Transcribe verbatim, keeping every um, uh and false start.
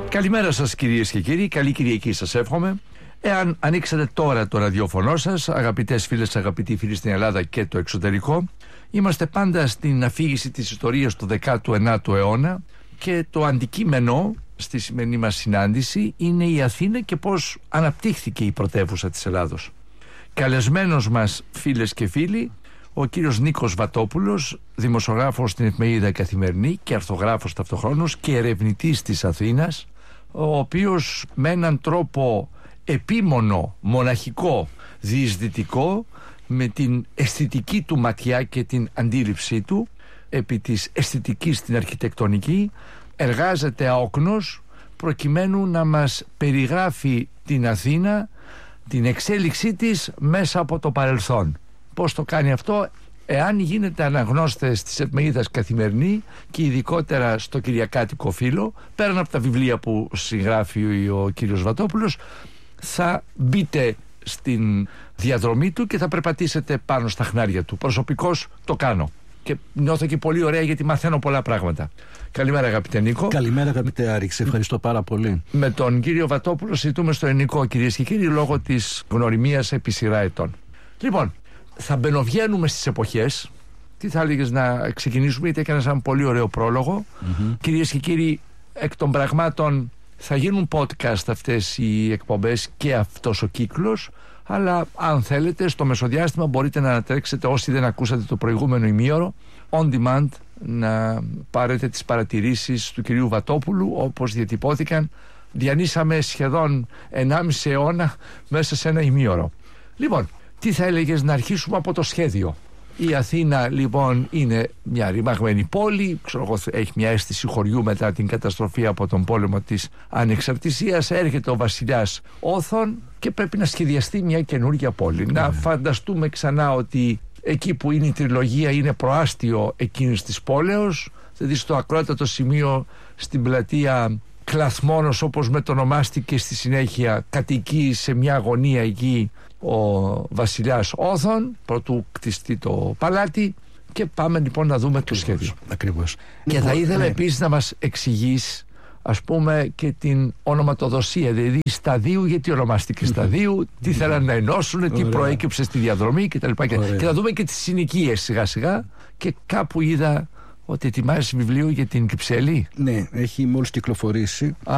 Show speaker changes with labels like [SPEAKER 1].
[SPEAKER 1] Καλημέρα σας κυρίες και κύριοι, καλή Κυριακή σας εύχομαι. Εάν ανοίξατε τώρα το ραδιόφωνο σας, αγαπητές φίλες, αγαπητοί φίλοι στην Ελλάδα και το εξωτερικό, είμαστε πάντα στην αφήγηση της ιστορίας του δέκατου ένατου αιώνα και το αντικείμενο στη σημερινή μας συνάντηση είναι η Αθήνα και πώς αναπτύχθηκε η πρωτεύουσα της Ελλάδος. Καλεσμένος μας, φίλες και φίλοι, ο κύριος Νίκος Βατόπουλος, δημοσιογράφος στην εφημερίδα Καθημερινή και αρθογράφος ταυτοχρόνως και ερευνητής της Αθήνας, ο οποίος με έναν τρόπο επίμονο, μοναχικό, διεισδυτικό, με την αισθητική του ματιά και την αντίληψή του επί της αισθητικής στην αρχιτεκτονική, εργάζεται αόκνος προκειμένου να μας περιγράφει την Αθήνα, την εξέλιξή της μέσα από το παρελθόν. Πώς το κάνει αυτό? Εάν γίνεται αναγνώστες της εφημερίδας Καθημερινή και ειδικότερα στο Κυριακάτικο Φύλλο, πέραν από τα βιβλία που συγγράφει ο κύριος Βατόπουλος, θα μπείτε στην διαδρομή του και θα περπατήσετε πάνω στα χνάρια του. Προσωπικώς το κάνω και νιώθω και πολύ ωραία γιατί μαθαίνω πολλά πράγματα. Καλημέρα αγαπητέ Νίκο.
[SPEAKER 2] Καλημέρα αγαπητέ Άρη, σε ευχαριστώ πάρα πολύ.
[SPEAKER 1] Με τον κύριο Βατόπουλο συζητούμε στο ελληνικό, κυρίες και κύριοι, λόγω της γνωριμίας επί σειρά ετών. Λοιπόν, θα μπαινοβγαίνουμε στις εποχές. Τι θα έλεγες να ξεκινήσουμε, γιατί έκανες ένα πολύ ωραίο πρόλογο. Mm-hmm. Κυρίες και κύριοι, εκ των πραγμάτων θα γίνουν podcast αυτές οι εκπομπές και αυτός ο κύκλος, αλλά αν θέλετε στο μεσοδιάστημα μπορείτε να ανατρέξετε, όσοι δεν ακούσατε το προηγούμενο ημίωρο, on demand, να πάρετε τις παρατηρήσεις του κυρίου Βατόπουλου όπως διατυπώθηκαν. Διανύσαμε σχεδόν ενάμιση αιώνα μέσα σε ένα ημίωρο. Λοιπόν, τι θα έλεγες να αρχίσουμε από το σχέδιο? Η Αθήνα λοιπόν είναι μια ρημαγμένη πόλη, ξέρω, έχει μια αίσθηση χωριού μετά την καταστροφή από τον πόλεμο της ανεξαρτησίας. Έρχεται ο βασιλιάς Όθων και πρέπει να σχεδιαστεί μια καινούργια πόλη. Mm. Να φανταστούμε ξανά ότι εκεί που είναι η τριλογία είναι προάστιο εκείνης της πόλεως, δηλαδή στο ακρότατο σημείο στην πλατεία Κλαθμόνος, όπως μετονομάστηκε στη συνέχεια, κατοικεί σε μια γωνία εκεί ο βασιλιάς Όθων, πρωτού κτιστεί το παλάτι, και πάμε λοιπόν να δούμε ακριβώς το σχέδιο.
[SPEAKER 2] Ακριβώς.
[SPEAKER 1] Και λοιπόν, θα ήθελα ναι. επίσης να μας εξηγείς, ας πούμε, και την ονοματοδοσία, δηλαδή σταδίου, γιατί ονομάστηκε σταδίου, τι θέλαν να ενώσουν, τι προέκυψε στη διαδρομή κτλ. Και, και θα δούμε και τις συνοικίες σιγά σιγά. Και κάπου είδα ότι ετοιμάζει βιβλίο για την Κυψέλη.
[SPEAKER 2] Ναι, έχει μόλις κυκλοφορήσει.